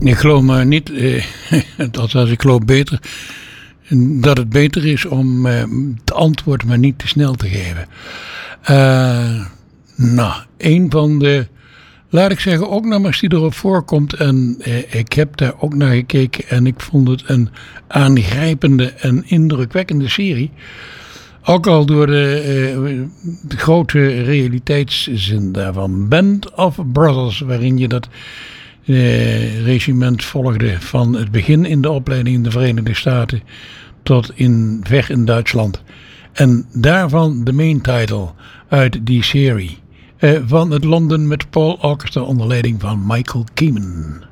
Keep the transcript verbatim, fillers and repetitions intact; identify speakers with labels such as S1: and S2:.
S1: Ik geloof maar niet, eh, althans ik geloof beter, dat het beter is om eh, het antwoord maar niet te snel te geven. Uh, nou, een van de, laat ik zeggen, ook nummers die erop voorkomt. En eh, ik heb daar ook naar gekeken en ik vond het een aangrijpende en indrukwekkende serie. Ook al door de, uh, de grote realiteitszin daarvan. Band of Brothers, waarin je dat uh, regiment volgde van het begin in de opleiding in de Verenigde Staten tot in, ver in Duitsland. En daarvan de main title uit die serie. Uh, van het London met Paul Orchestra onder leiding van Michael Kamen.